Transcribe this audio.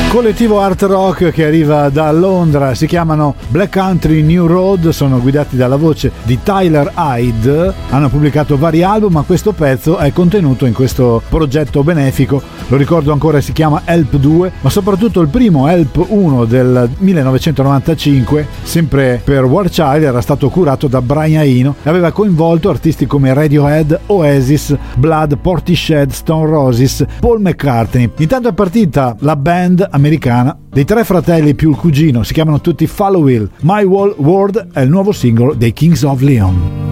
Collettivo art rock che arriva da Londra, si chiamano Black Country New Road, sono guidati dalla voce di Tyler Hyde, hanno pubblicato vari album, ma questo pezzo è contenuto in questo progetto benefico, lo ricordo ancora, si chiama Help 2, ma soprattutto il primo Help 1 del 1995, sempre per War Child, era stato curato da Brian Eno e aveva coinvolto artisti come Radiohead, Oasis, Blood, Portishead, Stone Roses, Paul McCartney. Intanto è partita la band americana dei tre fratelli più il cugino, si chiamano tutti Follow Will. My Whole World è il nuovo singolo dei Kings of Leon.